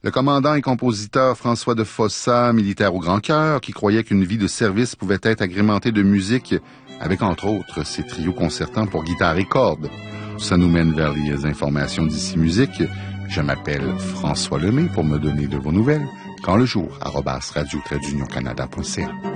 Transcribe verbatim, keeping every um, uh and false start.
Le commandant et compositeur François de Fossa, militaire au grand cœur, qui croyait qu'une vie de service pouvait être agrémentée de musique, avec entre autres ses trios concertants pour guitare et cordes. Ça nous mène vers les informations d'ici musique. Je m'appelle François Lemay pour me donner de vos nouvelles. Quand le jour, arobase radio-canada point c a.